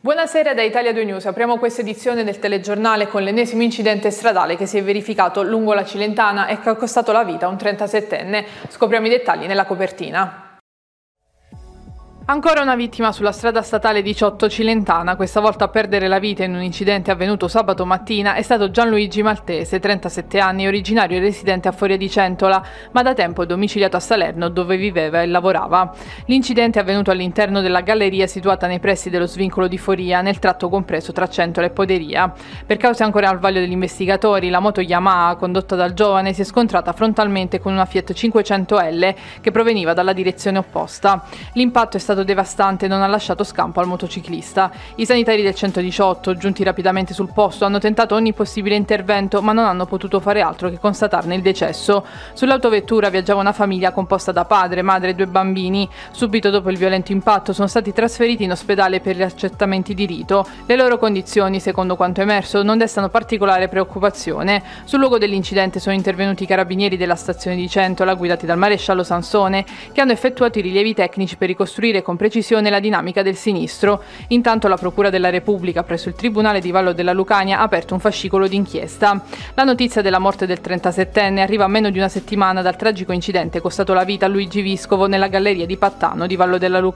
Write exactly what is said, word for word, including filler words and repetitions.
Buonasera da Italia due News, apriamo questa edizione del telegiornale con l'ennesimo incidente stradale che si è verificato lungo la Cilentana e che ha costato la vita a un trentasettenne. Scopriamo i dettagli nella copertina. Ancora una vittima sulla strada statale diciotto Cilentana, questa volta a perdere la vita in un incidente avvenuto sabato mattina è stato Gianluigi Maltese, trentasette anni, originario e residente a Foria di Centola, ma da tempo domiciliato a Salerno dove viveva e lavorava. L'incidente è avvenuto all'interno della galleria situata nei pressi dello svincolo di Foria, nel tratto compreso tra Centola e Poderia. Per cause ancora al vaglio degli investigatori, la moto Yamaha condotta dal giovane si è scontrata frontalmente con una Fiat cinquecento L che proveniva dalla direzione opposta. L'impatto è stato devastante e non ha lasciato scampo al motociclista. I sanitari del centodiciotto, giunti rapidamente sul posto, hanno tentato ogni possibile intervento ma non hanno potuto fare altro che constatarne il decesso. Sull'autovettura viaggiava una famiglia composta da padre, madre e due bambini. Subito dopo il violento impatto sono stati trasferiti in ospedale per gli accertamenti di rito. Le loro condizioni, secondo quanto emerso, non destano particolare preoccupazione. Sul luogo dell'incidente sono intervenuti i carabinieri della stazione di Centola, guidati dal maresciallo Sansone, che hanno effettuato i rilievi tecnici per ricostruire con precisione la dinamica del sinistro. Intanto la Procura della Repubblica presso il Tribunale di Vallo della Lucania ha aperto un fascicolo d'inchiesta. La notizia della morte del trentasettenne arriva a meno di una settimana dal tragico incidente costato la vita a Luigi Viscovo nella galleria di Pattano di Vallo della Lucania.